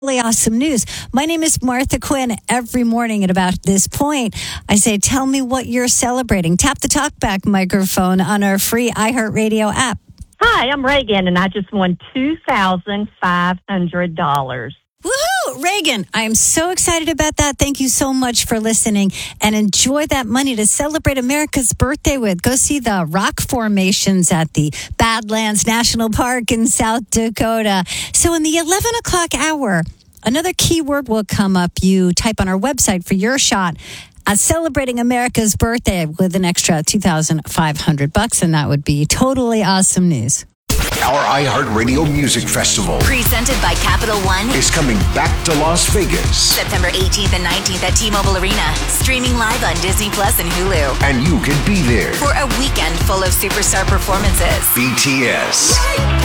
Really awesome news. My name is Martha Quinn. Every morning at about this point, I say, tell me what you're celebrating. Tap the talkback microphone on our free iHeartRadio app. Hi, I'm Reagan, and I just won $2,500. Woohoo! Reagan, I am so excited about that. Thank you so much for listening, and enjoy that money to celebrate America's birthday with. Go see the rock formations at the Badlands National Park in South Dakota. So in the 11 o'clock hour, another keyword will come up. You type on our website for your shot at celebrating America's birthday with an extra $2,500, and that would be totally awesome news. Our iHeartRadio Music Festival, presented by Capital One, is coming back to Las Vegas. September 18th and 19th at T-Mobile Arena. Streaming live on Disney Plus and Hulu. And you can be there For a weekend full of superstar performances. BTS.